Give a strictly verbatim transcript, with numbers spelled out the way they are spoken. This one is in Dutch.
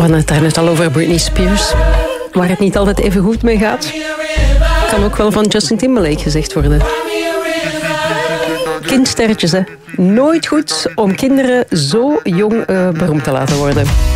hadden het daar net al over Britney Spears. Waar het niet altijd even goed mee gaat. Kan ook wel van Justin Timberlake gezegd worden. Kindsterretjes, hè. Nooit goed om kinderen zo jong uh, beroemd te laten worden.